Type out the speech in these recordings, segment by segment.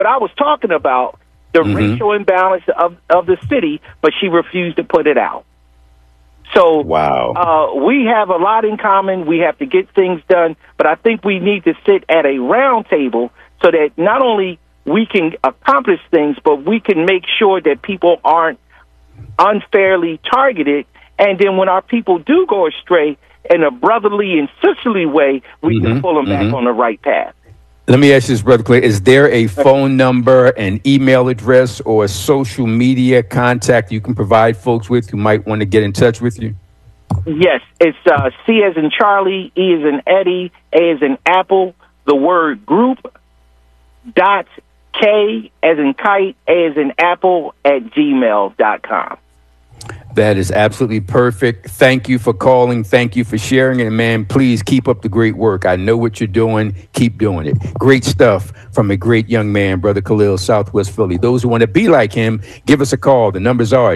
But I was talking about the racial imbalance of the city, but she refused to put it out. So we have a lot in common. We have to get things done, but I think we need to sit at a round table so that not only we can accomplish things, but we can make sure that people aren't unfairly targeted. And then when our people do go astray in a brotherly and sisterly way, we can pull them back on the right path. Let me ask you this, Brother Clay. Is there a phone number, an email address, or a social media contact you can provide folks with who might want to get in touch with you? Yes, it's C as in Charlie, E as in Eddie, A as in Apple, the word group, dot K as in kite, A as in Apple, at gmail.com. That is absolutely perfect. Thank you for calling. Thank you for sharing it. And man, please keep up the great work. I know what you're doing. Keep doing it. Great stuff from a great young man, Brother Khalil, Southwest Philly. Those who want to be like him, give us a call. The numbers are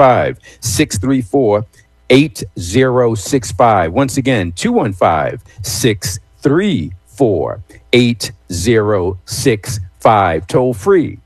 215-634-8065. Once again, 215-634-8065. Toll free,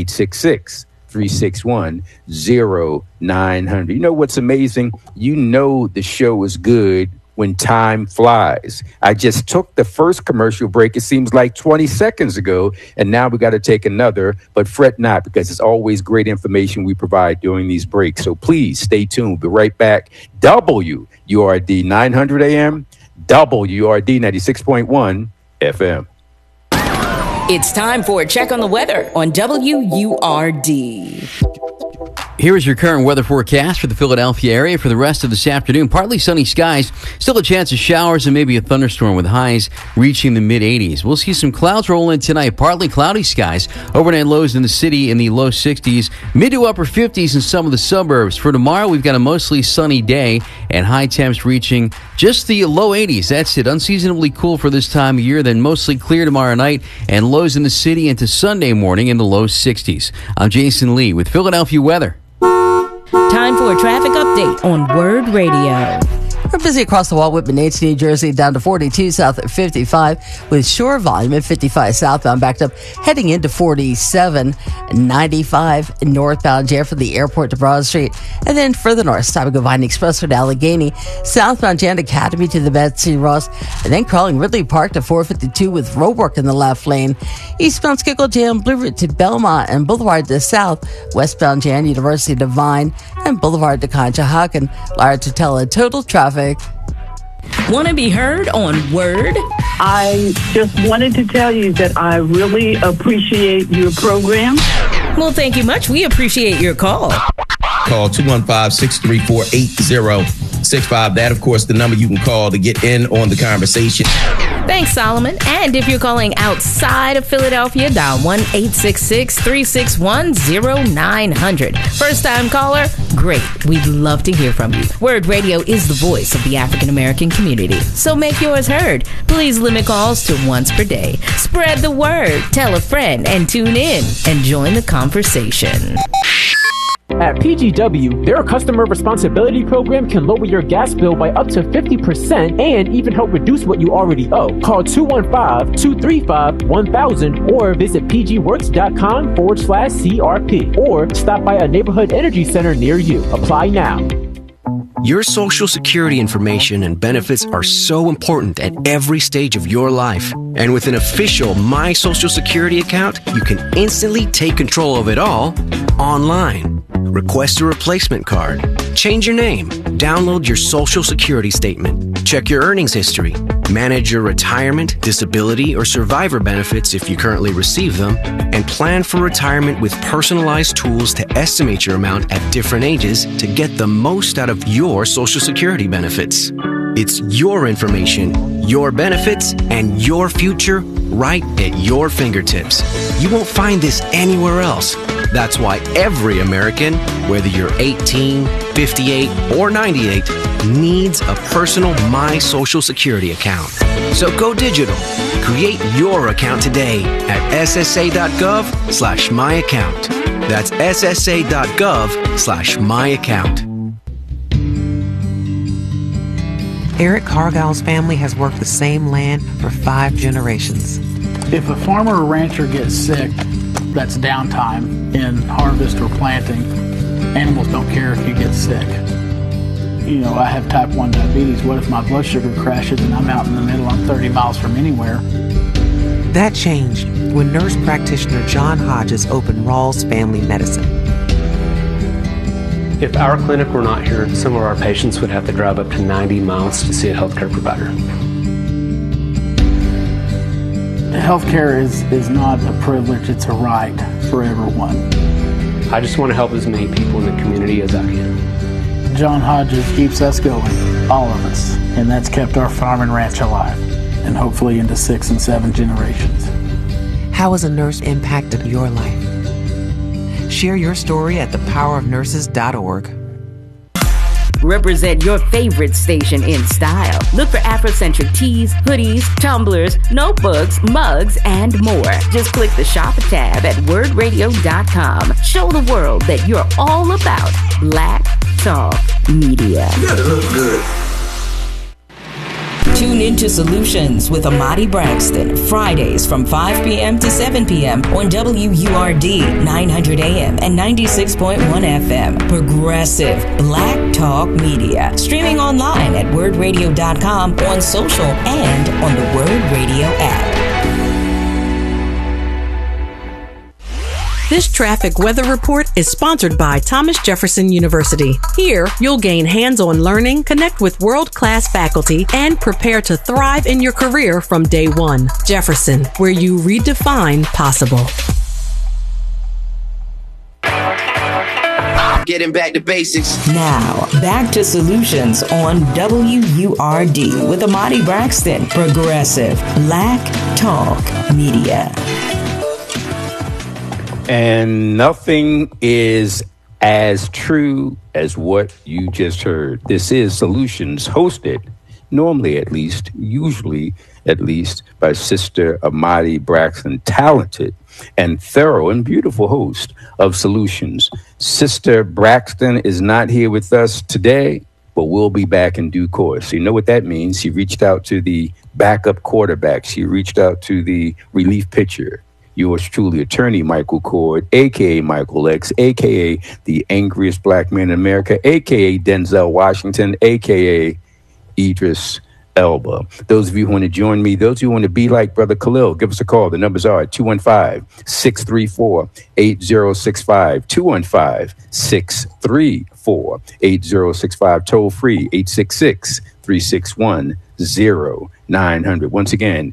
866-361-0900. You know what's amazing? You know the show is good when time flies. I just took the first commercial break, it seems like 20 seconds ago, and now we got to take another, but fret not, because it's always great information we provide during these breaks. So please stay tuned. Be right back. WURD 900 AM, WURD 96.1 FM. It's time for a check on the weather on WURD. Here is your current weather forecast for the Philadelphia area for the rest of this afternoon. Partly sunny skies, still a chance of showers and maybe a thunderstorm with highs reaching the mid-80s. We'll see some clouds roll in tonight, partly cloudy skies. Overnight lows in the city in the low 60s, mid to upper 50s in some of the suburbs. For tomorrow, we've got a mostly sunny day and high temps reaching just the low 80s. That's it. Unseasonably cool for this time of year, then mostly clear tomorrow night and lows in the city into Sunday morning in the low 60s. I'm Jason Lee with Philadelphia weather. Time for a traffic update on Word Radio. We're busy across the wall. Whitman H, New Jersey, down to 42 south at 55, with shore volume at 55 southbound, backed up heading into 47, 95 northbound jam from the airport to Broad Street, and then further north, stopping Vine Expressway to Allegheny, southbound Jan Academy to the Betsy Ross, and then crawling Ridley Park to 452 with roadwork in the left lane, eastbound Schuylkill Jam, Blue Route to Belmont and Boulevard to South, westbound Jan University to Vine, and Boulevard to Conshohocken, Lara Tutela. Total traffic. Want to be heard on Word? I just wanted to tell you that I really appreciate your program. Well, thank you much. We appreciate your call. Call 215-634-8065. That, of course, the number you can call to get in on the conversation. Thanks, Solomon. And if you're calling outside of Philadelphia, dial 1-866-361-0900. First-time caller? Great. We'd love to hear from you. Word Radio is the voice of the African-American community, so make yours heard. Please limit calls to once per day. Spread the word, tell a friend, and tune in and join the conversation. At PGW, their customer responsibility program can lower your gas bill by up to 50% and even help reduce what you already owe. Call 215-235-1000 or visit pgworks.com/CRP or stop by a neighborhood energy center near you. Apply now. Your Social Security information and benefits are so important at every stage of your life. And with an official My Social Security account, you can instantly take control of it all online. Request a replacement card, change your name, download your Social Security statement, check your earnings history, manage your retirement, disability, or survivor benefits if you currently receive them, and plan for retirement with personalized tools to estimate your amount at different ages to get the most out of your Social Security benefits. It's your information, your benefits, and your future right at your fingertips. You won't find this anywhere else. That's why every American, whether you're 18, 58, or 98, needs a personal My Social Security account. So go digital. Create your account today at ssa.gov/myaccount. That's ssa.gov/myaccount. Eric Cargill's family has worked the same land for 5 generations. If a farmer or rancher gets sick, that's downtime in harvest or planting. Animals don't care if you get sick. You know, I have type 1 diabetes. What if my blood sugar crashes and I'm out in the middle, I'm 30 miles from anywhere? That changed when nurse practitioner John Hodges opened Rawls Family Medicine. If our clinic were not here, some of our patients would have to drive up to 90 miles to see a healthcare provider. Healthcare is not a privilege, it's a right for everyone. I just want to help as many people in the community as I can. John Hodges keeps us going, all of us, and that's kept our farm and ranch alive, and hopefully into 6 and 7 generations. How has a nurse impacted your life? Share your story at thepowerofnurses.org. Represent your favorite station in style. Look for Afrocentric tees, hoodies, tumblers, notebooks, mugs, and more. Just click the shop tab at wordradio.com. Show the world that you're all about Black Talk Media. You gotta look good. Tune into Solutions with Amadi Braxton, Fridays from 5 p.m. to 7 p.m. on WURD 900 AM and 96.1 FM. Progressive Black Talk Media. Streaming online at wordradio.com, on social, and on the Word Radio app. This traffic weather report is sponsored by Thomas Jefferson University. Here, you'll gain hands-on learning, connect with world-class faculty, and prepare to thrive in your career from day one. Jefferson, where you redefine possible. Getting back to basics. Now, back to Solutions on WURD with Amadi Braxton. Progressive Black Talk Media. And nothing is as true as what you just heard. This is Solutions, hosted, normally at least, usually at least, by Sister Amadi Braxton, talented and thorough and beautiful host of Solutions. Sister Braxton is not here with us today, but we'll be back in due course. You know what that means? She reached out to the backup quarterback. She reached out to the relief pitcher. Yours truly, Attorney Michael Cord, a.k.a. Michael X, a.k.a. the angriest black man in America, a.k.a. Denzel Washington, a.k.a. Idris Elba. Those of you who want to join me, those who want to be like Brother Khalil, give us a call. The numbers are 215-634-8065, 215-634-8065, toll free, 866-361-0900. Once again,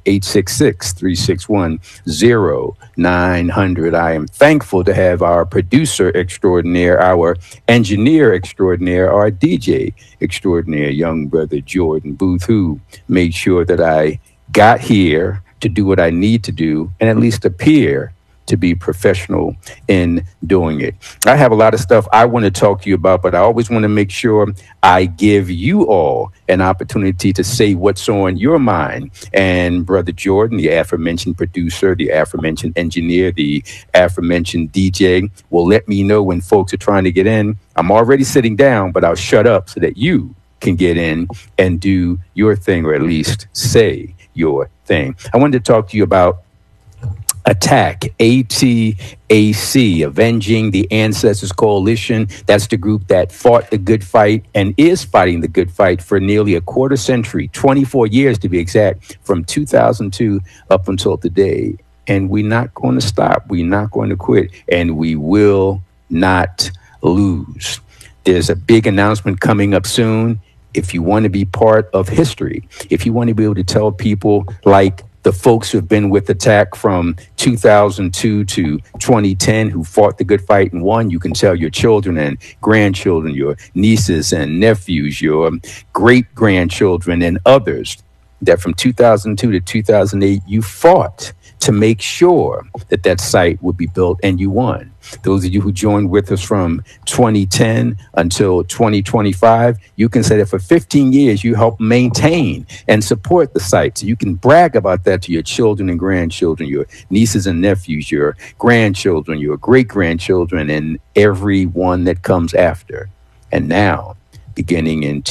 866-361-0900. I am thankful to have our producer extraordinaire, our engineer extraordinaire, our DJ extraordinaire, young brother Jordan Booth, who made sure that I got here to do what I need to do and at least appear to be professional in doing it. I have a lot of stuff I want to talk to you about, but I always want to make sure I give you all an opportunity to say what's on your mind. And Brother Jordan, the aforementioned producer, the aforementioned engineer, the aforementioned DJ, will let me know when folks are trying to get in. I'm already sitting down, but I'll shut up so that you can get in and do your thing, or at least say your thing. I wanted to talk to you about ATTAC, ATAC, Avenging the Ancestors Coalition. That's the group that fought the good fight and is fighting the good fight for nearly a quarter century, 24 years to be exact, from 2002 up until today. And we're not going to stop. We're not going to quit. And we will not lose. There's a big announcement coming up soon. If you want to be part of history, if you want to be able to tell people like the folks who've been with ATTAC from 2002 to 2010 who fought the good fight and won, you can tell your children and grandchildren, your nieces and nephews, your great-grandchildren and others that from 2002 to 2008, you fought to make sure that that site would be built, and you won. Those of you who joined with us from 2010 until 2025, you can say that for 15 years, you helped maintain and support the site. So you can brag about that to your children and grandchildren, your nieces and nephews, your grandchildren, your great-grandchildren, and everyone that comes after. And now, beginning in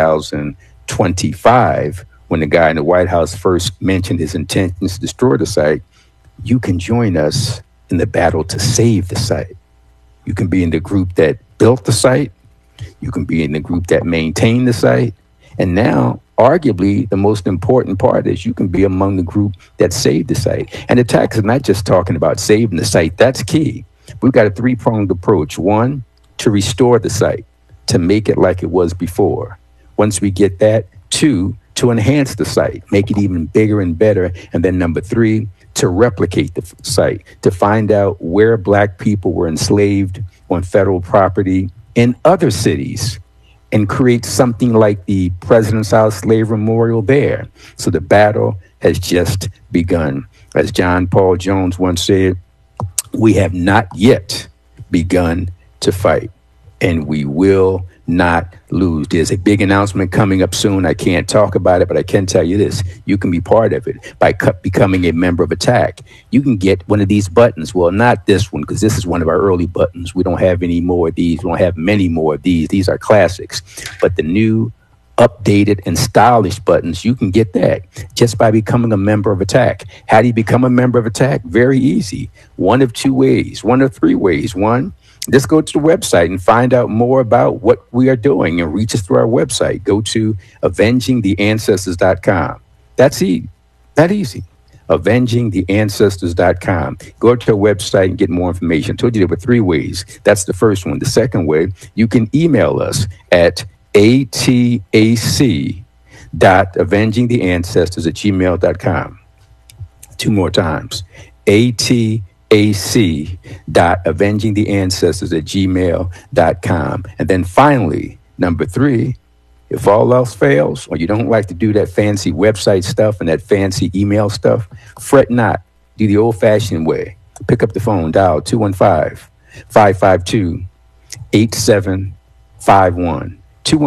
2025, when the guy in the White House first mentioned his intentions to destroy the site, you can join us in the battle to save the site. You can be in the group that built the site. You can be in the group that maintained the site. And now, arguably, the most important part is you can be among the group that saved the site. And attacks is not just talking about saving the site. That's key. We've got a three-pronged approach. One, to restore the site, to make it like it was before. Once we get that, two, to enhance the site, make it even bigger and better. And then number three, to replicate the site, to find out where Black people were enslaved on federal property in other cities and create something like the President's House Slave Memorial there. So the battle has just begun. As John Paul Jones once said, we have not yet begun to fight, and we will not lose. There's a big announcement coming up soon. I can't talk about it, but I can tell you this. You can be part of it by becoming a member of ATTACK. You can get one of these buttons. Well, not this one, because this is one of our early buttons. We don't have any more of these. We don't have many more of these. These are classics. But the new, updated, and stylish buttons, you can get that just by becoming a member of ATTACK. How do you become a member of ATTACK? Very easy. One of two ways, one of three ways. One, just go to the website and find out more about what we are doing and reach us through our website. Go to avengingtheancestors.com. That's that easy. Avengingtheancestors.com. Go to our website and get more information. I told you there were three ways. That's the first one. The second way, you can email us at atac.avengingtheancestors@gmail.com. Two more times. atac.avengingtheancestors@gmail.com. And then finally, number three, if all else fails, or you don't like to do that fancy website stuff and that fancy email stuff, fret not. Do the old-fashioned way. Pick up the phone, dial 215-552-8751.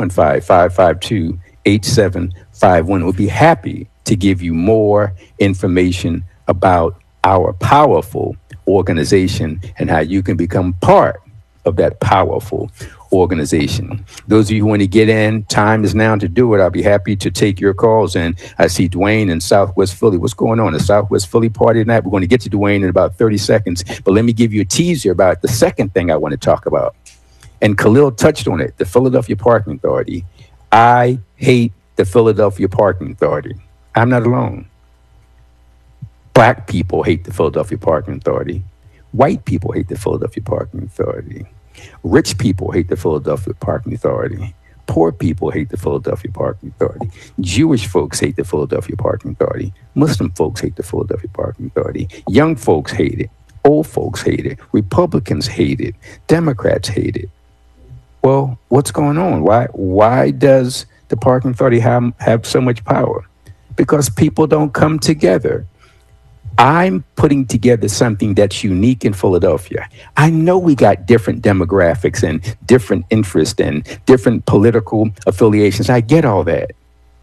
215-552-8751. We'll be happy to give you more information about our powerful organization and how you can become part of that powerful organization. Those of you who want to get in, time is now to do it. I'll be happy to take your calls. And I see Dwayne in Southwest Philly. What's going on? The Southwest Philly party tonight? We're going to get to Dwayne in about 30 seconds. But let me give you a teaser about the second thing I want to talk about. And Khalil touched on it, the Philadelphia Parking Authority. I hate the Philadelphia Parking Authority. I'm not alone. Black people hate the Philadelphia Parking Authority. White people hate the Philadelphia Parking Authority. Rich people hate the Philadelphia Parking Authority. Poor people hate the Philadelphia Parking Authority. Jewish folks hate the Philadelphia Parking Authority. Muslim folks hate the Philadelphia Parking Authority. Young folks hate it. Old folks hate it. Republicans hate it. Democrats hate it. Well, what's going on? Why does the Parking Authority have so much power? Because people don't come together. I'm putting together something that's unique in Philadelphia. I know we got different demographics and different interests and different political affiliations. I get all that.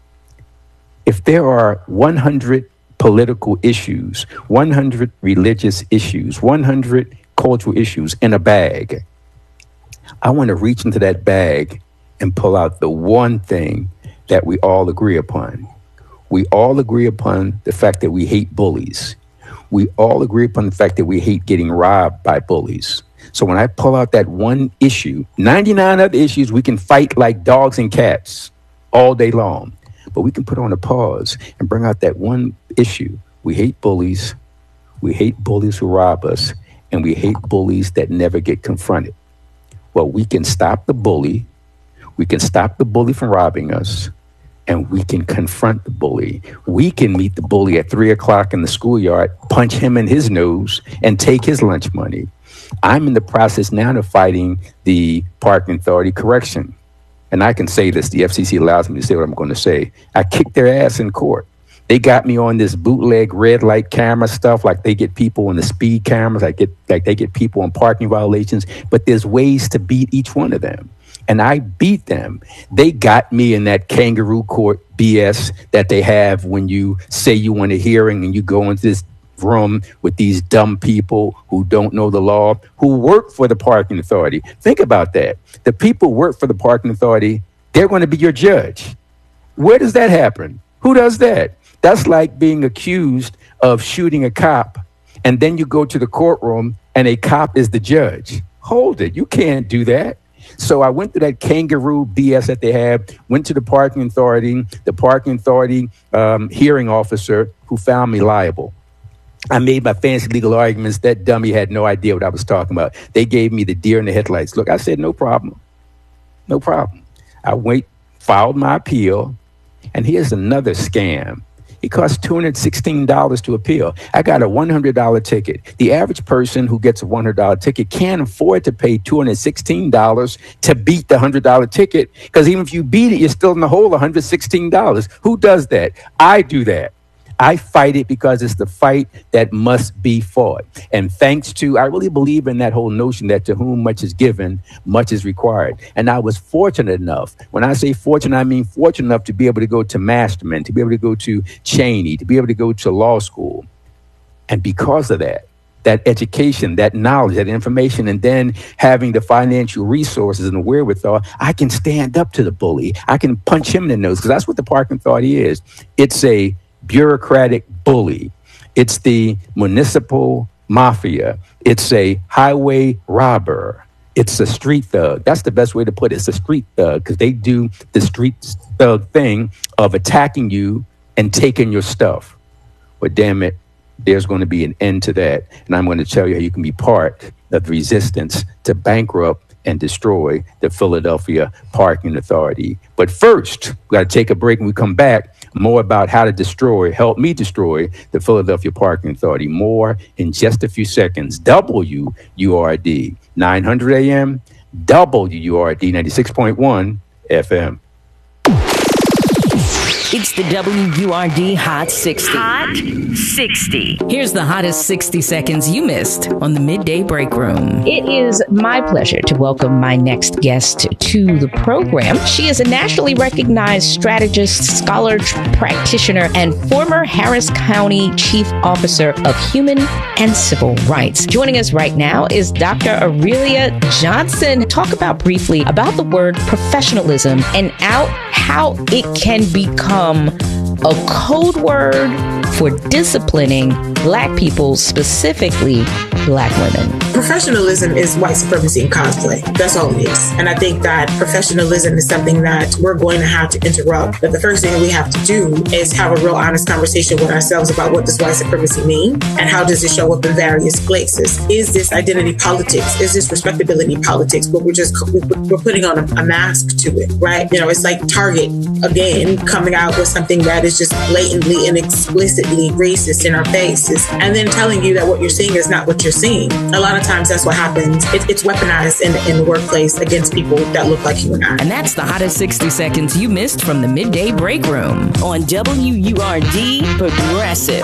If there are 100 political issues, 100 religious issues, 100 cultural issues in a bag, I want to reach into that bag and pull out the one thing that we all agree upon. We all agree upon the fact that we hate bullies. We all agree upon the fact that we hate getting robbed by bullies. So when I pull out that one issue, 99 other issues, we can fight like dogs and cats all day long. But we can put on a pause and bring out that one issue. We hate bullies. We hate bullies who rob us. And we hate bullies that never get confronted. Well, we can stop the bully. We can stop the bully from robbing us. And we can confront the bully. We can meet the bully at 3 o'clock in the schoolyard, punch him in his nose, and take his lunch money. I'm in the process now of fighting the Parking Authority correction. And I can say this, the FCC allows me to say what I'm going to say. I kicked their ass in court. They got me on this bootleg red light camera stuff, like they get people on the speed cameras, like they get people on parking violations. But there's ways to beat each one of them. And I beat them. They got me in that kangaroo court BS that they have when you say you want a hearing and you go into this room with these dumb people who don't know the law, who work for the Parking Authority. Think about that. The people who work for the Parking Authority, they're going to be your judge. Where does that happen? Who does that? That's like being accused of shooting a cop and then you go to the courtroom and a cop is the judge. Hold it. You can't do that. So I went through that kangaroo BS that they had, went to the parking authority hearing officer who found me liable. I made my fancy legal arguments. That dummy had no idea what I was talking about. They gave me the deer in the headlights. Look, I said, no problem. No problem. I filed my appeal, and here's another scam. It costs $216 to appeal. I got a $100 ticket. The average person who gets a $100 ticket can't afford to pay $216 to beat the $100 ticket, because even if you beat it, you're still in the hole $116. Who does that? I do that. I fight it because it's the fight that must be fought. And thanks to, I really believe in that whole notion that to whom much is given, much is required. And I was fortunate enough. When I say fortunate, I mean fortunate enough to be able to go to Masterman, to be able to go to Cheney, to be able to go to law school. And because of that education, that knowledge, that information, and then having the financial resources and the wherewithal, I can stand up to the bully. I can punch him in the nose, because that's what the parking authority is. It's a bureaucratic bully. It's the municipal mafia. It's a highway robber. It's a street thug. That's the best way to put it. It's a street thug, because they do the street thug thing of attacking you and taking your stuff. But damn it, there's going to be an end to that. And I'm going to tell you how you can be part of the resistance to bankrupt and destroy the Philadelphia Parking Authority. But first, we got to take a break. When we come back, more about how to help me destroy the Philadelphia Parking Authority. More in just a few seconds. WURD 900 AM, WURD 96.1 FM. It's the WURD Hot 60. Hot 60. Here's the hottest 60 seconds you missed on the Midday Break Room. It is my pleasure to welcome my next guest to the program. She is a nationally recognized strategist, scholar, practitioner, and former Harris County Chief Officer of Human and Civil Rights. Joining us right now is Dr. Aurelia Johnson. Talk briefly about the word professionalism and how it can become a code word for disciplining Black people, specifically Black women. Professionalism is white supremacy in cosplay. That's all it is. And I think that professionalism is something that we're going to have to interrupt. But the first thing we have to do is have a real honest conversation with ourselves about what does white supremacy mean and how does it show up in various places. Is this identity politics? Is this respectability politics? But we're putting on a mask to it, right? You know, it's like Target, again, coming out with something that is just blatantly and explicitly racist in our faces, and then telling you that what you're seeing is not what you're seeing. A lot of times that's what happens. It's weaponized in the workplace against people that look like you and I. And that's the hottest 60 seconds you missed from the Midday Break Room on WURD Progressive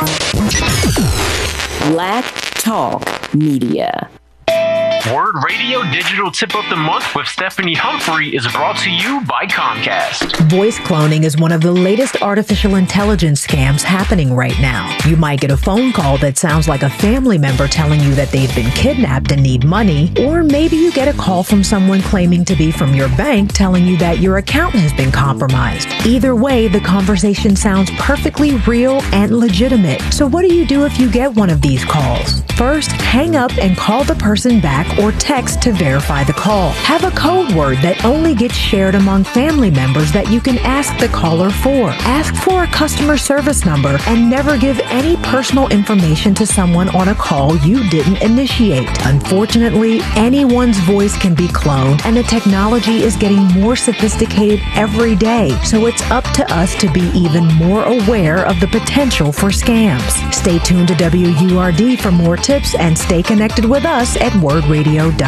Black Talk Media. Word Radio Digital Tip of the Month with Stephanie Humphrey is brought to you by Comcast. Voice cloning is one of the latest artificial intelligence scams happening right now. You might get a phone call that sounds like a family member telling you that they've been kidnapped and need money, or maybe you get a call from someone claiming to be from your bank telling you that your account has been compromised. Either way, the conversation sounds perfectly real and legitimate. So what do you do if you get one of these calls? First, hang up and call the person back or text to verify the call. Have a code word that only gets shared among family members that you can ask the caller for. Ask for a customer service number and never give any personal information to someone on a call you didn't initiate. Unfortunately, anyone's voice can be cloned, and the technology is getting more sophisticated every day, so it's up to us to be even more aware of the potential for scams. Stay tuned to WURD for more tips and stay connected with us at WordRadio.com.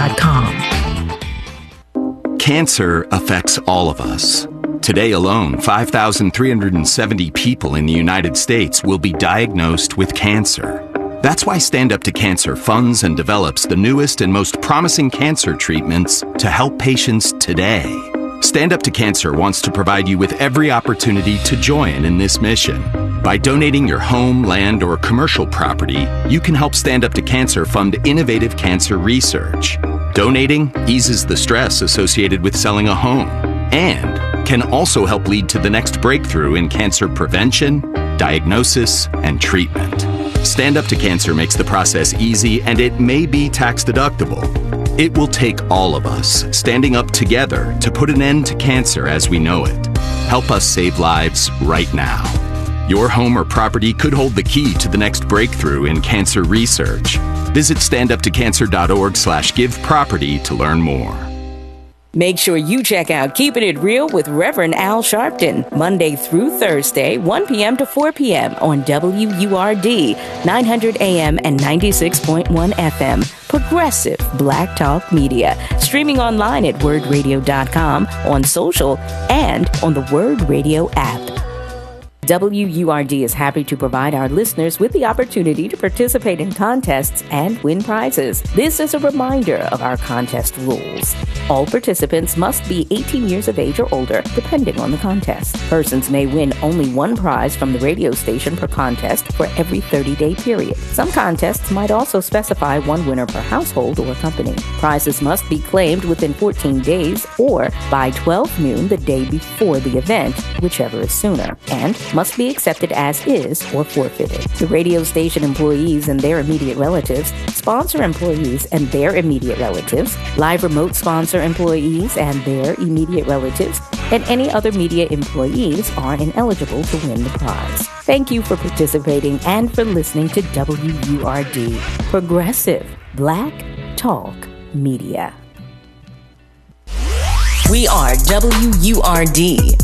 Cancer affects all of us. Today alone, 5,370 people in the United States will be diagnosed with cancer. That's why Stand Up to Cancer funds and develops the newest and most promising cancer treatments to help patients today. Stand Up to Cancer wants to provide you with every opportunity to join in this mission. By donating your home, land, or commercial property, you can help Stand Up to Cancer fund innovative cancer research. Donating eases the stress associated with selling a home and can also help lead to the next breakthrough in cancer prevention, diagnosis, and treatment. Stand Up to Cancer makes the process easy, and it may be tax deductible. It will take all of us standing up together to put an end to cancer as we know it. Help us save lives right now. Your home or property could hold the key to the next breakthrough in cancer research. Visit standuptocancer.org/giveproperty to learn more. Make sure you check out Keeping It Real with Reverend Al Sharpton, Monday through Thursday, 1 p.m. to 4 p.m. on WURD, 900 AM and 96.1 FM. Progressive Black Talk Media. Streaming online at wordradio.com, on social, and on the Word Radio app. WURD is happy to provide our listeners with the opportunity to participate in contests and win prizes. This is a reminder of our contest rules. All participants must be 18 years of age or older, depending on the contest. Persons may win only one prize from the radio station per contest for every 30-day period. Some contests might also specify one winner per household or company. Prizes must be claimed within 14 days or by 12 noon the day before the event, whichever is sooner, and must be accepted as is or forfeited. The radio station employees and their immediate relatives, sponsor employees and their immediate relatives, live remote sponsor employees and their immediate relatives, and any other media employees are ineligible to win the prize. Thank you for participating and for listening to WURD, Progressive Black Talk Media. We are WURD